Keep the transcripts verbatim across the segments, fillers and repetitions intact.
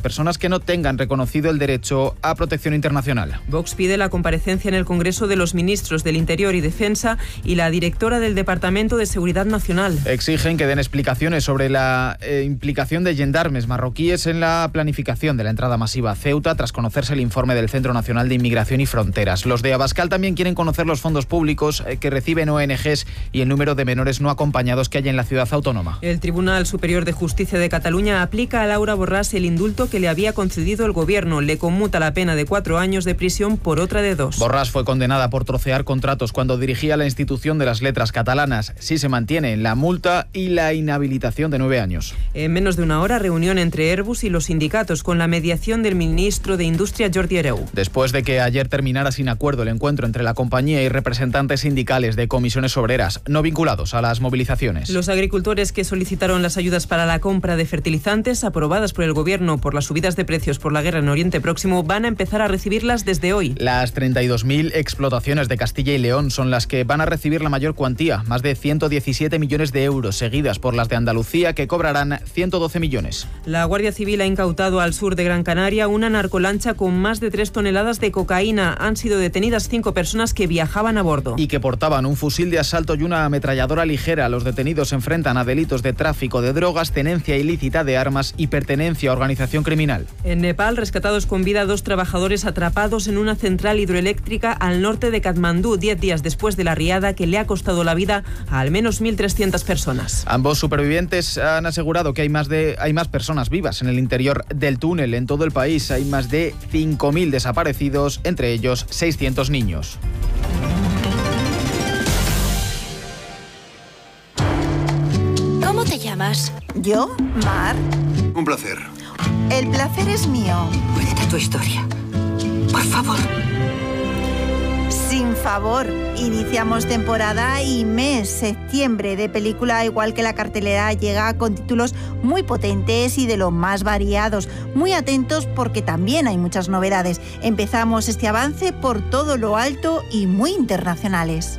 personas que no tengan reconocido el derecho a protección internacional. Vox pide la comparecencia en el Congreso de los ministros del Interior y Defensa y la directora del Departamento de Seguridad Nacional. Exigen que den explicaciones sobre la eh, implicación de gendarmes marroquíes en la planificación de la entrada masiva a Ceuta tras conocerse el informe del Centro Nacional de Inmigración y Fronteras. Los de Abascal también quieren conocer los fondos públicos eh, que reciben O N Ges y el número de menores no acompañados que hay en la ciudad autónoma. El Tribunal Superior de Justicia de Cataluña aplica a Laura Borràs el indulto que le había concedido el gobierno. Le conmuta la pena de cuatro años de prisión por otra de dos. Borràs fue condenada por trocear contratos cuando dirigía la institución de las letras catalanas. Sí se mantiene la multa y la inhabilitación de nueve años. En menos de una hora, reunión entre Airbus y los sindicatos con la mediación del ministro de Industria, Jordi Hereu. Después de que ayer terminara sin acuerdo el encuentro entre la compañía y representantes sindicales de comisiones obreras no vinculados a las movilizaciones. Los agricultores que solicitaron las ayudas para la compra de fertilizantes aprobadas por el gobierno por las subidas de precios por la guerra en Oriente Próximo van a empezar a recibirlas desde hoy. Las treinta y dos mil explotaciones de Castilla y León son las que van a recibir la mayor cuantía, más de ciento diecisiete millones de euros, seguidas por las de Andalucía, que cobrarán ciento doce millones. La Guardia Civil ha incautado al sur de Gran Canaria una narcolancha con más de tres toneladas de cocaína. Han sido detenidas cinco personas que viajaban a bordo. Y que portaban un fusil de asalto y una ametralladora ligera. Los detenidos se enfrentan a delitos de tráfico de drogas, tenencia ilícita de armas y pertenencia a organización criminal. En Nepal, rescatados con vida dos trabajadores atrapados en una central hidroeléctrica al norte de Katmandú, diez días después de la riada que le ha costado la vida a al menos mil trescientas personas. Ambos supervivientes han asegurado que hay más, de, hay más personas vivas en el interior del túnel. En todo el país hay más de cinco mil desaparecidos, entre ellos seiscientos niños. ¿Cómo te llamas? ¿Yo? Mar. Un placer. El placer es mío. Cuéntate tu historia. Por favor. Sin favor. Iniciamos temporada y mes, septiembre, de película, igual que la cartelera llega con títulos muy potentes y de los más variados. Muy atentos porque también hay muchas novedades. Empezamos este avance por todo lo alto y muy internacionales.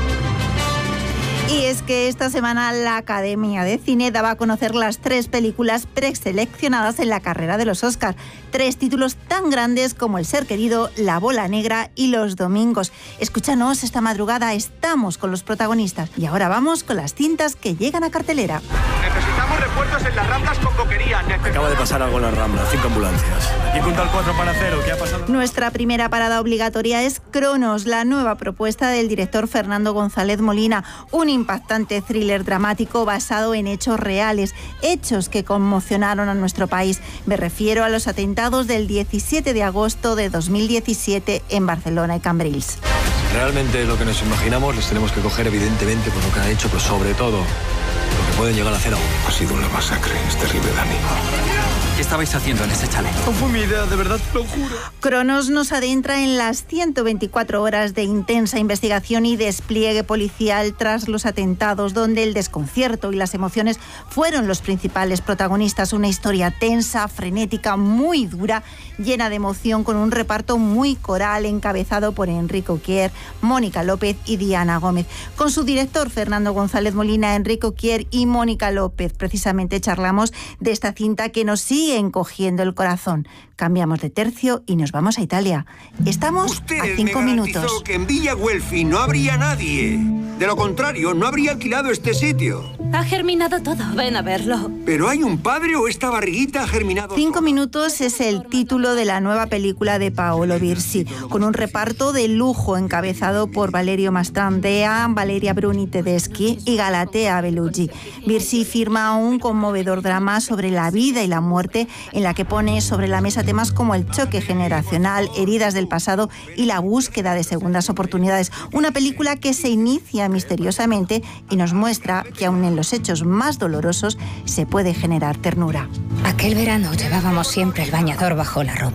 Y es que esta semana la Academia de Cine daba a conocer las tres películas preseleccionadas en la carrera de los Oscar. Tres títulos tan grandes como El ser querido, La bola negra y Los domingos. Escúchanos esta madrugada, estamos con los protagonistas. Y ahora vamos con las cintas que llegan a cartelera. Necesitamos refuerzos en las Ramblas con boquería. Necesitamos... Acaba de pasar algo en las Ramblas, cinco ambulancias. Y junto al cuatro para cero, ¿qué ha pasado? Nuestra primera parada obligatoria es Cronos, la nueva propuesta del director Fernando González Molina. Un impactante thriller dramático basado en hechos reales, hechos que conmocionaron a nuestro país. Me refiero a los atentados del diecisiete de agosto de dos mil diecisiete en Barcelona y Cambrils. Realmente lo que nos imaginamos les tenemos que coger evidentemente por lo que han hecho, pero sobre todo lo que pueden llegar a hacer aún. Ha sido una masacre, es terrible, Dani. ¿Qué estabais haciendo en ese chalet? No fue mi idea, de verdad, lo juro. Cronos nos adentra en las ciento veinticuatro horas de intensa investigación y despliegue policial tras los atentados, donde el desconcierto y las emociones fueron los principales protagonistas. Una historia tensa, frenética, muy dura, llena de emoción, con un reparto muy coral encabezado por Enrique Oquier, Mónica López y Diana Gómez. Con su director Fernando González Molina, Enrique Oquier y Mónica López, precisamente charlamos de esta cinta que nos sigue encogiendo el corazón. Cambiamos de tercio y nos vamos a Italia. Estamos Usted a cinco me minutos. garantizó que en Villa Guelfi no habría nadie. De lo contrario, no habría alquilado este sitio. Ha germinado todo. Ven a verlo. ¿Pero hay un padre o esta barriguita ha germinado? Cinco minutos es el título de la nueva película de Paolo Virsi, con un reparto de lujo encabezado por Valerio Mastrandea, Valeria Bruni Tedeschi y Galatea Bellucci. Virsi firma un conmovedor drama sobre la vida y la muerte, en la que pone sobre la mesa temas como el choque generacional, heridas del pasado y la búsqueda de segundas oportunidades. Una película que se inicia misteriosamente y nos muestra que aun en los hechos más dolorosos se puede generar ternura. Aquel verano llevábamos siempre el bañador bajo la ropa.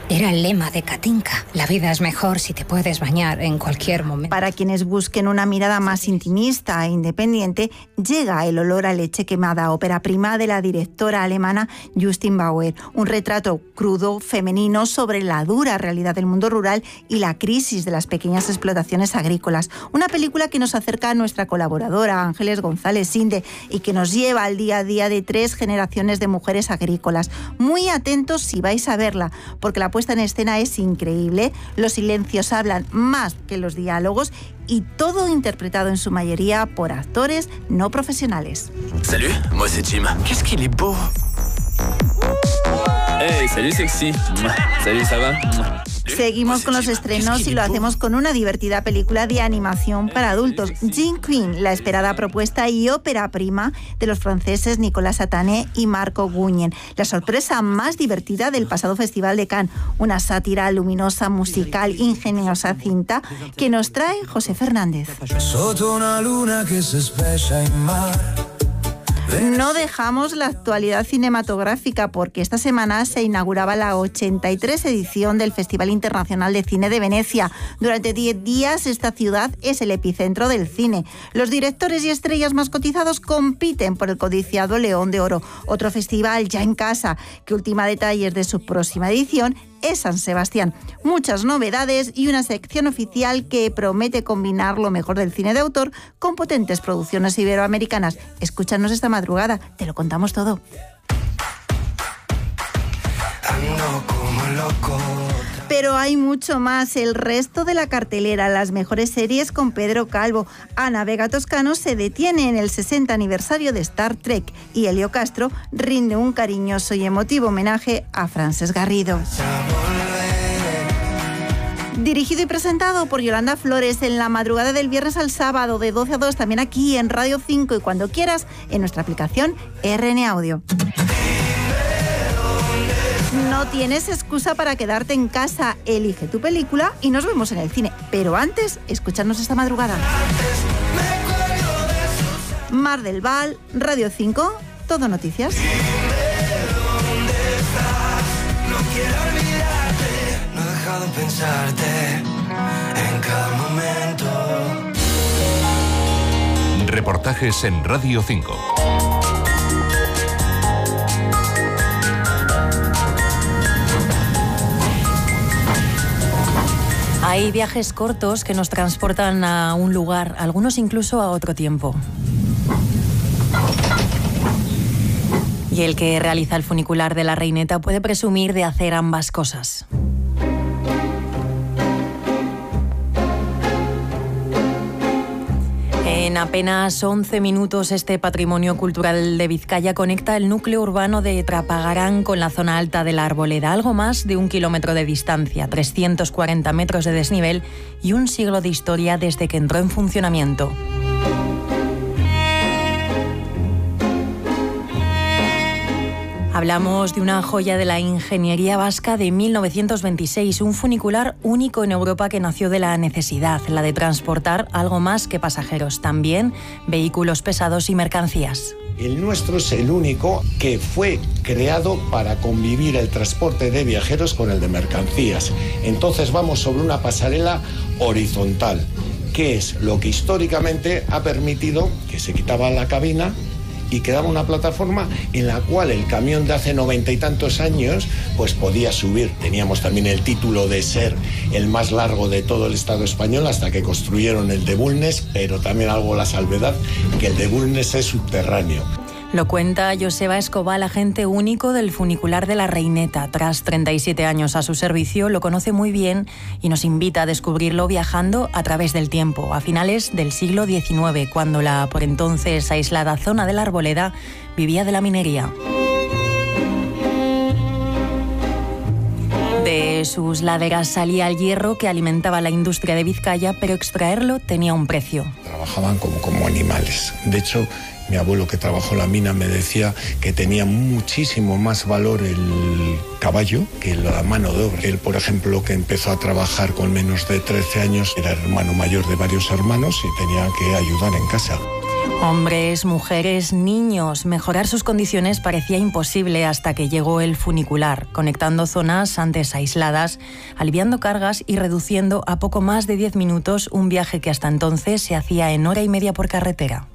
Era el lema de Katinka. La vida es mejor si te puedes bañar en cualquier momento. Para quienes busquen una mirada más intimista e independiente, llega El olor a leche quemada, ópera prima de la directora alemana Justin Bauer. Un retrato crudo, femenino, sobre la dura realidad del mundo rural y la crisis de las pequeñas explotaciones agrícolas. Una película que nos acerca a nuestra colaboradora Ángeles González Sinde y que nos lleva al día a día de tres generaciones de mujeres agrícolas. Muy atentos si vais a verla, porque la puesta en escena es increíble, los silencios hablan más que los diálogos y todo interpretado en su mayoría por actores no profesionales. Salut, moi c'est Jim. Qu'est-ce qu'il est beau. Hey, salut sexy. Salut, ça va? Seguimos con los estrenos y lo hacemos con una divertida película de animación para adultos, Jean Queen, la esperada propuesta y ópera prima de los franceses Nicolas Atané y Marco Guñen. La sorpresa más divertida del pasado Festival de Cannes, una sátira luminosa, musical, ingeniosa cinta que nos trae José Fernández. No dejamos la actualidad cinematográfica porque esta semana se inauguraba la ochenta y tres edición del Festival Internacional de Cine de Venecia. Durante diez días esta ciudad es el epicentro del cine. Los directores y estrellas más cotizados compiten por el codiciado León de Oro, otro festival ya en casa que ultima detalles de su próxima edición es San Sebastián. Muchas novedades y una sección oficial que promete combinar lo mejor del cine de autor con potentes producciones iberoamericanas. Escúchanos esta madrugada, te lo contamos todo. Ando como loco. Pero hay mucho más. El resto de la cartelera, las mejores series con Pedro Calvo. Ana Vega Toscano se detiene en el sesenta aniversario de Star Trek y Helio Castro rinde un cariñoso y emotivo homenaje a Frances Garrido. Dirigido y presentado por Yolanda Flores en la madrugada del viernes al sábado de doce a dos, también aquí en Radio cinco y cuando quieras en nuestra aplicación R N Audio. No tienes excusa para quedarte en casa. Elige tu película y nos vemos en el cine. Pero antes, escucharnos esta madrugada. Mar del Val, Radio cinco, Todo Noticias. No quiero olvidarte, no he dejado de pensarte en cada momento. Reportajes en Radio cinco. Hay viajes cortos que nos transportan a un lugar, algunos incluso a otro tiempo. Y el que realiza el funicular de la Reineta puede presumir de hacer ambas cosas. En apenas once minutos, este patrimonio cultural de Vizcaya conecta el núcleo urbano de Trapagarán con la zona alta de la Arboleda, algo más de un kilómetro de distancia, trescientos cuarenta metros de desnivel y un siglo de historia desde que entró en funcionamiento. Hablamos de una joya de la ingeniería vasca de mil novecientos veintiséis, un funicular único en Europa que nació de la necesidad, la de transportar algo más que pasajeros, también vehículos pesados y mercancías. El nuestro es el único que fue creado para convivir el transporte de viajeros con el de mercancías. Entonces vamos sobre una pasarela horizontal, que es lo que históricamente ha permitido que se quitaba la cabina y quedaba una plataforma en la cual el camión de hace noventa y tantos años pues podía subir. Teníamos también el título de ser el más largo de todo el Estado español hasta que construyeron el de Bulnes, pero también algo la salvedad que el de Bulnes es subterráneo. Lo cuenta Joseba Escobar, agente único del funicular de la Reineta. Tras treinta y siete años a su servicio, lo conoce muy bien y nos invita a descubrirlo viajando a través del tiempo, a finales del siglo diecinueve, cuando la por entonces aislada zona de la Arboleda vivía de la minería. De sus laderas salía el hierro que alimentaba la industria de Vizcaya, pero extraerlo tenía un precio. Trabajaban como, como animales. De hecho, mi abuelo que trabajó en la mina me decía que tenía muchísimo más valor el caballo que la mano de obra. Él, por ejemplo, que empezó a trabajar con menos de trece años, era hermano mayor de varios hermanos y tenía que ayudar en casa. Hombres, mujeres, niños. Mejorar sus condiciones parecía imposible hasta que llegó el funicular, conectando zonas antes aisladas, aliviando cargas y reduciendo a poco más de diez minutos un viaje que hasta entonces se hacía en hora y media por carretera.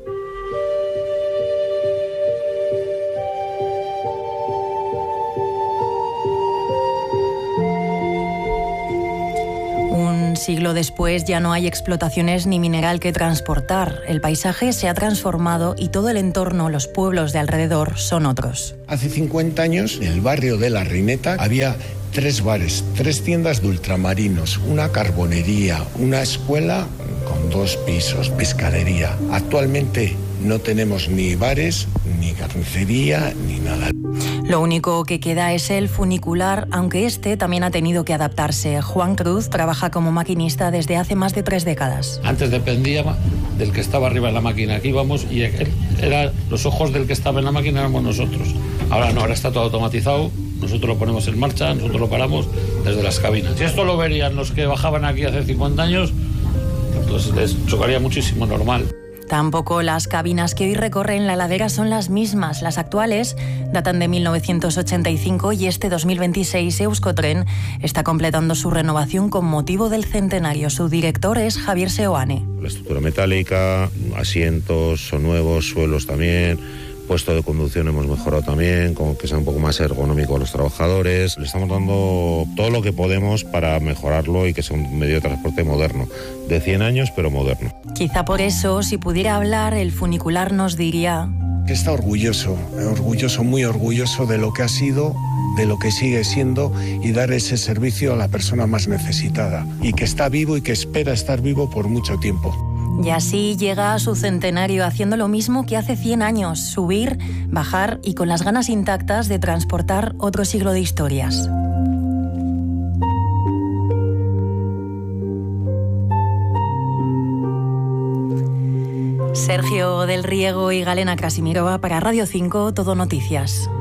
Un siglo después ya no hay explotaciones ni mineral que transportar. El paisaje se ha transformado y todo el entorno, los pueblos de alrededor, son otros. Hace cincuenta años, en el barrio de La Reineta, había tres bares, tres tiendas de ultramarinos, una carbonería, una escuela con dos pisos, pescadería. Actualmente no tenemos ni bares, ni carnicería, ni nada. Lo único que queda es el funicular, aunque este también ha tenido que adaptarse. Juan Cruz trabaja como maquinista desde hace más de tres décadas. Antes dependía del que estaba arriba en la máquina. Aquí íbamos y era, los ojos del que estaba en la máquina éramos nosotros. Ahora no, ahora está todo automatizado. Nosotros lo ponemos en marcha, nosotros lo paramos desde las cabinas. Si esto lo verían los que bajaban aquí hace cincuenta años, pues les chocaría muchísimo, normal. Tampoco las cabinas que hoy recorren la ladera son las mismas. Las actuales datan de mil novecientos ochenta y cinco y este dos mil veintiséis Euskotren está completando su renovación con motivo del centenario. Su director es Javier Seoane. La estructura metálica, asientos son nuevos, suelos también. Puesto de conducción hemos mejorado también, como que sea un poco más ergonómico a los trabajadores. Le estamos dando todo lo que podemos para mejorarlo y que sea un medio de transporte moderno, de cien años pero moderno. Quizá por eso, si pudiera hablar, el funicular nos diría... que está orgulloso, orgulloso, muy orgulloso de lo que ha sido, de lo que sigue siendo y dar ese servicio a la persona más necesitada. Y que está vivo y que espera estar vivo por mucho tiempo. Y así llega a su centenario haciendo lo mismo que hace cien años, subir, bajar y con las ganas intactas de transportar otro siglo de historias. Sergio del Riego y Galena Krasimirova para Radio cinco, Todo Noticias.